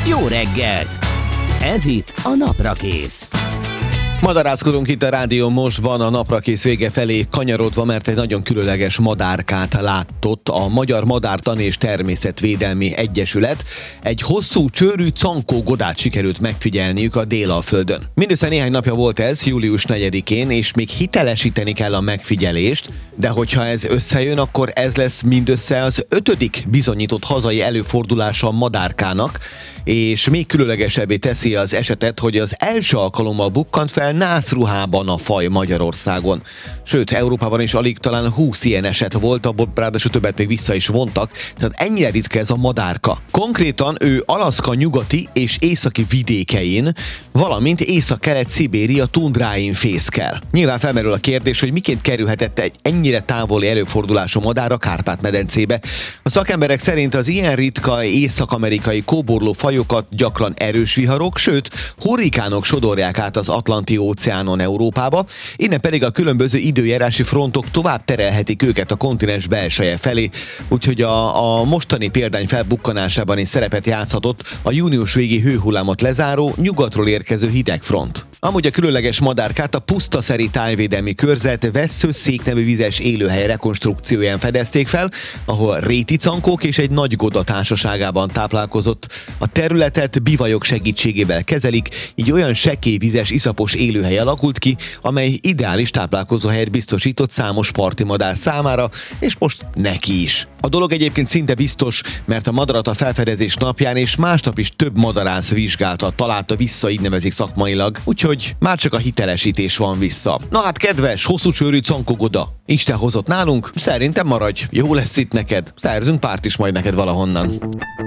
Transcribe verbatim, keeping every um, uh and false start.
Jó reggelt! Ez itt a Naprakész. Madarászkodunk itt a Rádió Mostban a Naprakész vége felé kanyarodva, mert egy nagyon különleges madárkát látott a Magyar Madártani és Természetvédelmi Egyesület. Egy hosszú csőrű cankógodát sikerült megfigyelniük a Délalföldön. Mindössze néhány napja volt ez, július negyedikén, és még hitelesíteni kell a megfigyelést, de hogyha ez összejön, akkor ez lesz mindössze az ötödik bizonyított hazai előfordulása a madárkának, és még különlegesebbé teszi az esetet, hogy az első alkalommal bukkant fel nászruhában a faj Magyarországon. Sőt, Európában is alig talán húsz ilyen eset volt, abból ráadásul többet még vissza is vontak, tehát ennyire ritka ez a madárka. Konkrétan ő Alaszka nyugati és északi vidékein, valamint Észak-Kelet-Szibéria tundráin fészkel. Nyilván felmerül a kérdés, hogy miként kerülhetett egy ennyire távoli előfordulású madár a Kárpát-medencébe. A szakemberek szerint az ilyen ritka észak-amerikai kóborló fajokat gyakran erős viharok, sőt, hurrikánok sodorják át az Atlanti-óceánon Európába, innen pedig a különböző időjárási frontok tovább terelhetik őket a kontinens belseje felé, úgyhogy a, a mostani példány felbukkanásában is szerepet játszhatott a június végi hőhullámot lezáró nyugatról érkező hidegfront. Amúgy a különleges madárkát a Pusztaszeri Tájvédelmi Körzet Vessző-Szék nevű vizes élőhely rekonstrukcióján fedezték fel, ahol réti cankók és egy nagy goda társaságában táplálkozott. A területet bivajok segítségével kezelik, így olyan sekély vizes iszapos élőhely alakult ki, amely ideális táplálkozóhelyet biztosított számos parti madár számára, és most neki is. A dolog egyébként szinte biztos, mert a madarat a felfedezés napján és másnap is több madarász vizsgálta, találta vissza, így nevezik szakmailag, úgyhogy már csak a hitelesítés van vissza. Na hát kedves, hosszú csőrű cankógoda, Isten hozott nálunk, szerintem maradj, jó lesz itt neked, szerzünk párt is majd neked valahonnan.